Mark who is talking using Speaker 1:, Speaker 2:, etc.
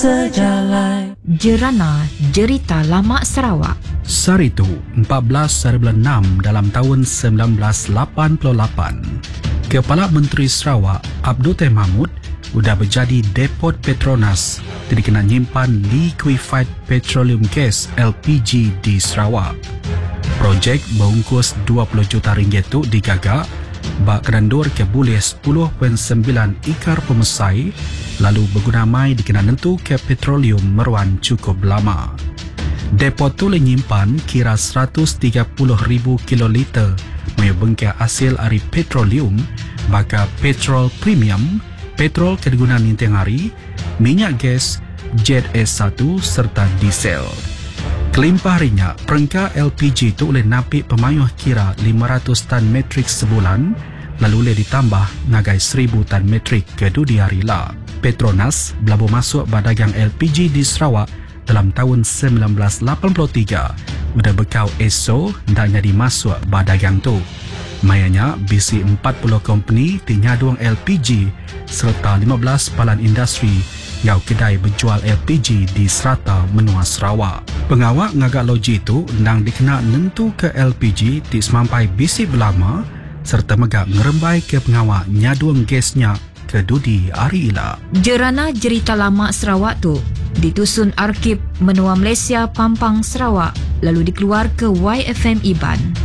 Speaker 1: sejalan.
Speaker 2: Jerana Jerita Lama Sarawak.
Speaker 3: Saritu 14/6 dalam tahun 1988. Kepala Menteri Sarawak Abdul Teh Mahmud sudah berjadi Depot Petronas dikena nyimpan Liquefied Petroleum Gas LPG di Sarawak. Projek berungkus 20 juta ringgit tu digagak bak kerandur ke boleh 10.9 ikar pemesai lalu berguna mai dikena nentu ke petroleum meruan cukup lama. Depot tu menyimpan kira 130,000 kiloliter menyebengkai hasil dari petroleum baka petrol premium, petrol kegunaan intiang hari, minyak gas, jet S1 serta diesel. Kelimpah harinya, perengka LPG itu boleh napik pemayuh kira 500 tan metrik sebulan, lalu boleh ditambah ngagai 1,000 tan metrik ke di hari lah. Petronas belabur masuk badagang LPG di Sarawak dalam tahun 1983. Udah bekau ESO dan jadi masuk badagang tu. Mayanya bisi 40 company tinyadung LPG serta 15 palan industri yang kedai berjual LPG di serata menua Sarawak. Pengawak ngagak loji itu nang dikena nentu ke LPG di semampai bisi belama serta megak ngerembai ke pengawak nyaduang gasnya ke dudi hari ila.
Speaker 2: Jerana Jerita Lama Sarawak tu ditusun Arkib Menua Malaysia Pampang Sarawak lalu dikeluar ke YFM Iban.